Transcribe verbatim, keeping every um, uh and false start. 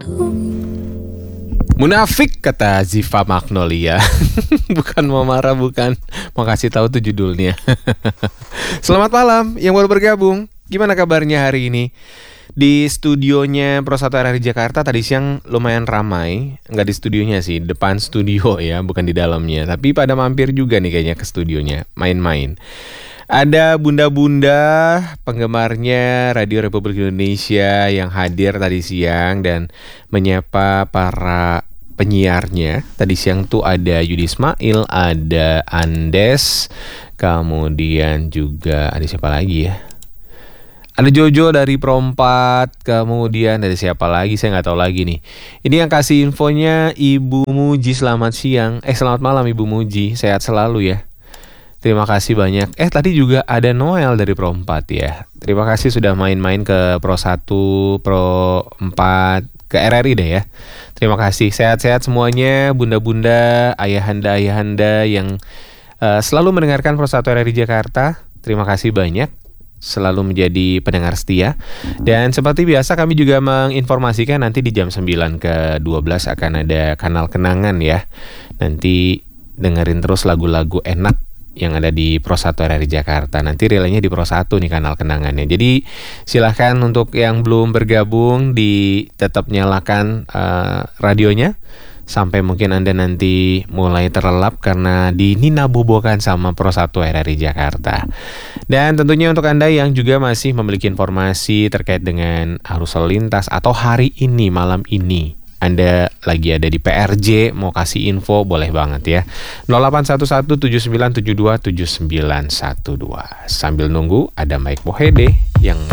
Munafik kata Ziva Magnolia. Bukan mau marah, bukan mau kasih tahu tuh judulnya. Selamat malam yang baru bergabung. Gimana kabarnya hari ini? Di studionya Pro satu R R I Jakarta tadi siang lumayan ramai. Nggak di studionya sih, depan studio ya, bukan di dalamnya. Tapi pada mampir juga nih kayaknya ke studionya, main-main. Ada bunda-bunda penggemarnya Radio Republik Indonesia yang hadir tadi siang dan menyapa para penyiarnya. Tadi siang tuh ada Yudi Ismail, ada Andes, kemudian juga ada siapa lagi ya? Ada Jojo dari Pro empat, kemudian ada siapa lagi, saya nggak tahu lagi nih. Ini yang kasih infonya Ibu Muji, selamat siang. Eh selamat malam Ibu Muji, sehat selalu ya. Terima kasih banyak. Eh tadi juga ada Noel dari Pro empat ya. Terima kasih sudah main-main ke Pro satu, Pro empat, ke R R I deh ya. Terima kasih. Sehat-sehat semuanya, bunda-bunda, ayahanda-ayahanda yang uh, selalu mendengarkan Pro satu R R I Jakarta. Terima kasih banyak. Selalu menjadi pendengar setia. Dan seperti biasa kami juga menginformasikan nanti di jam sembilan ke dua belas akan ada kanal kenangan ya. Nanti dengerin terus lagu-lagu enak yang ada di Pro satu R R I Jakarta. Nanti relaynya di Pro satu nih kanal kenangannya. Jadi silahkan untuk yang belum bergabung di tetap nyalakan uh, radionya sampai mungkin Anda nanti mulai terlelap karena dininabobokan sama Pro satu R R I Jakarta. Dan tentunya untuk Anda yang juga masih memiliki informasi terkait dengan arus lalu lintas atau hari ini, malam ini Anda lagi ada di P R J, mau kasih info, boleh banget ya. nol delapan satu satu tujuh sembilan tujuh dua tujuh sembilan satu dua. Sambil nunggu ada Mike Mohede yang